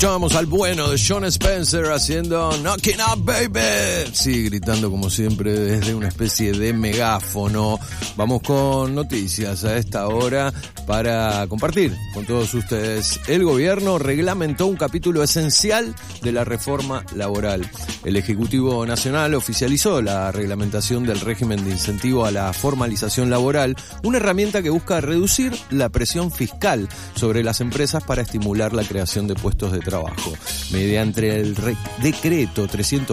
Escuchamos al bueno de Sean Spencer haciendo Knocking Up Baby. Sí, gritando como siempre desde una especie de megáfono. Vamos con noticias a esta hora para compartir con todos ustedes. El gobierno reglamentó un capítulo esencial de la reforma laboral. El Ejecutivo Nacional oficializó la reglamentación del régimen de incentivo a la formalización laboral, una herramienta que busca reducir la presión fiscal sobre las empresas para estimular la creación de puestos de trabajo. Mediante el decreto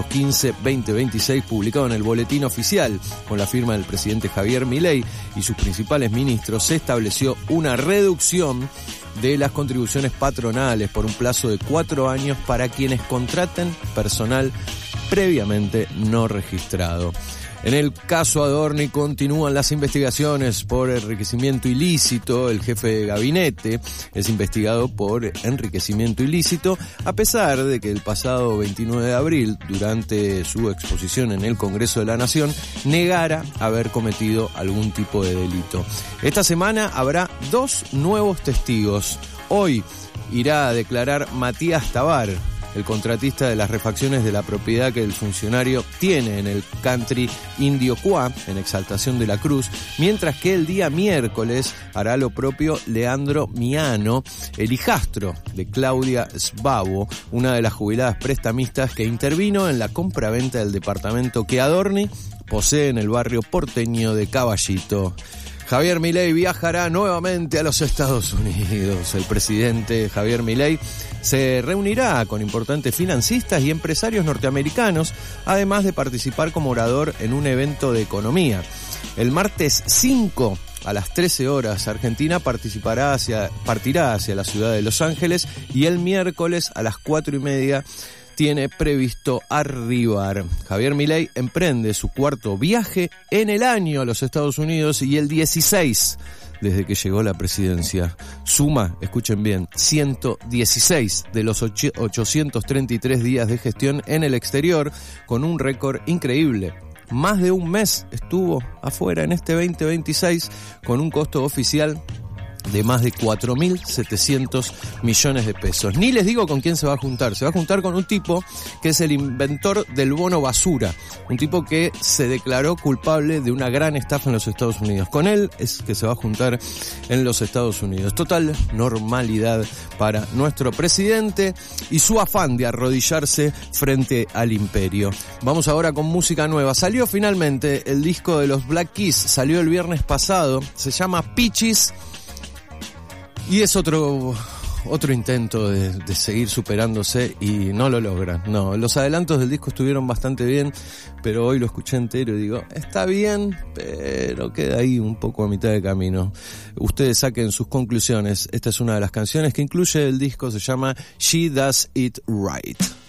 315-2026 publicado en el Boletín Oficial con la firma del presidente Javier Milei y sus principales ministros, se estableció una reducción de las contribuciones patronales por un plazo de 4 años para quienes contraten personal previamente no registrado. En el caso Adorni continúan las investigaciones por enriquecimiento ilícito. El jefe de gabinete es investigado por enriquecimiento ilícito, a pesar de que el pasado 29 de abril, durante su exposición en el Congreso de la Nación, negara haber cometido algún tipo de delito. Esta semana habrá 2 nuevos testigos. Hoy irá a declarar Matías Tabar, el contratista de las refacciones de la propiedad que el funcionario tiene en el country Indio Cuá, en Exaltación de la Cruz, mientras que el día miércoles hará lo propio Leandro Miano, el hijastro de Claudia Sbabo, una de las jubiladas prestamistas que intervino en la compraventa del departamento que Adorni posee en el barrio porteño de Caballito. Javier Milei viajará nuevamente a los Estados Unidos. El presidente Javier Milei se reunirá con importantes financistas y empresarios norteamericanos, además de participar como orador en un evento de economía. El martes 5 a las 13 horas, Argentina partirá hacia la ciudad de Los Ángeles, y el miércoles a las 4:30 tiene previsto arribar. Javier Milei emprende su 4º viaje en el año a los Estados Unidos y el 16 desde que llegó a la presidencia. Suma, escuchen bien, 116 de los 833 días de gestión en el exterior, con un récord increíble. Más de un mes estuvo afuera en este 2026, con un costo oficial de más de 4.700 millones de pesos. Ni les digo con quién se va a juntar. Se va a juntar con un tipo que es el inventor del bono basura. Un tipo que se declaró culpable de una gran estafa en los Estados Unidos. Con él es que se va a juntar en los Estados Unidos. Total normalidad para nuestro presidente y su afán de arrodillarse frente al imperio. Vamos ahora con música nueva. Salió finalmente el disco de los Black Keys. Salió el viernes pasado. Se llama Peaches. Y es otro intento de seguir superándose y no lo logran. No, los adelantos del disco estuvieron bastante bien, pero hoy lo escuché entero y digo, está bien, pero queda ahí un poco a mitad de camino. Ustedes saquen sus conclusiones. Esta es una de las canciones que incluye el disco, se llama She Does It Right.